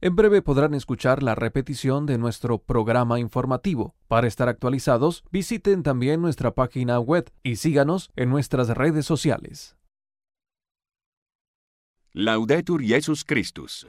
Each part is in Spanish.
En breve podrán escuchar la repetición de nuestro programa informativo. Para estar actualizados, visiten también nuestra página web y síganos en nuestras redes sociales. Laudetur Jesus Christus.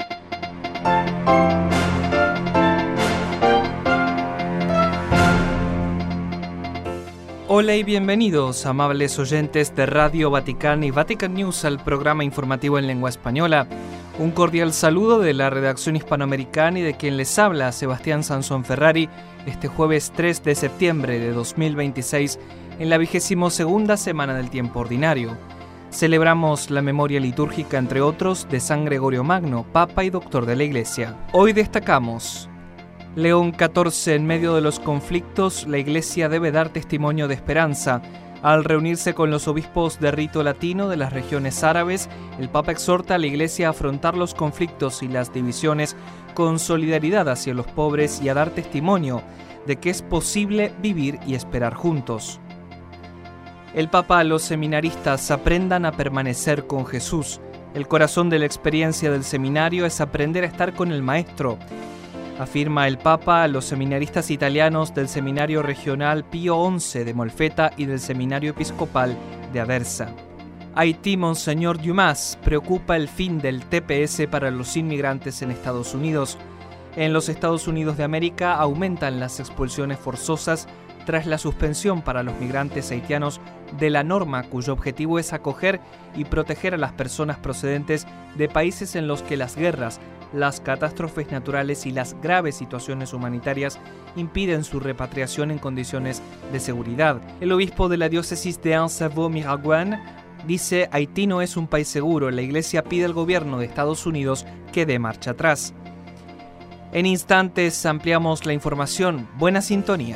Hola y bienvenidos, amables oyentes de Radio Vaticana y Vatican News, al programa informativo en lengua española. Un cordial saludo de la redacción hispanoamericana y de quien les habla, Sebastián Sansón Ferrari, este jueves 3 de septiembre de 2026, en la 22ª semana del tiempo ordinario. Celebramos la memoria litúrgica, entre otros, de San Gregorio Magno, Papa y Doctor de la Iglesia. Hoy destacamos: León XIV, en medio de los conflictos, la Iglesia debe dar testimonio de esperanza. Al reunirse con los obispos de rito latino de las regiones árabes, el Papa exhorta a la Iglesia a afrontar los conflictos y las divisiones con solidaridad hacia los pobres y a dar testimonio de que es posible vivir y esperar juntos. El Papa a los seminaristas: aprendan a permanecer con Jesús. El corazón de la experiencia del seminario es aprender a estar con el Maestro, afirma el Papa a los seminaristas italianos del Seminario Regional Pío XI de Molfetta y del Seminario Episcopal de Aversa. Haití, Monseñor Dumas, preocupa el fin del TPS para los inmigrantes en Estados Unidos. En los Estados Unidos de América aumentan las expulsiones forzosas tras la suspensión para los migrantes haitianos de la norma cuyo objetivo es acoger y proteger a las personas procedentes de países en los que las guerras, las catástrofes naturales y las graves situaciones humanitarias impiden su repatriación en condiciones de seguridad. El obispo de la diócesis de Anse-Vaud-Miraguan dice: Haití no es un país seguro. La Iglesia pide al gobierno de Estados Unidos que dé marcha atrás. En instantes ampliamos la información. Buena sintonía.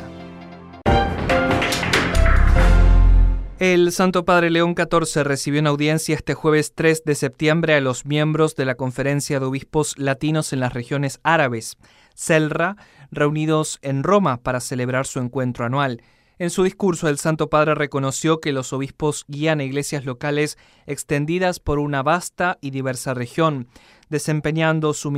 El Santo Padre León XIV recibió en audiencia este jueves 3 de septiembre a los miembros de la Conferencia de Obispos Latinos en las regiones árabes, CELRA, reunidos en Roma para celebrar su encuentro anual. En su discurso, el Santo Padre reconoció que los obispos guían a iglesias locales extendidas por una vasta y diversa región, desempeñando su